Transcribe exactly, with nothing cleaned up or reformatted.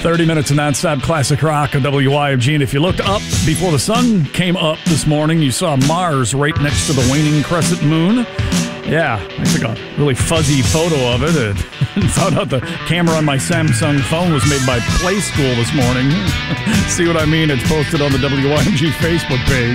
thirty minutes of nonstop classic rock on W Y M G. And if you looked up before the sun came up this morning, you saw Mars right next to the waning crescent moon. Yeah, I took a really fuzzy photo of it and found out the camera on my Samsung phone was made by Play School this morning. See what I mean? It's posted on the W Y M G Facebook page.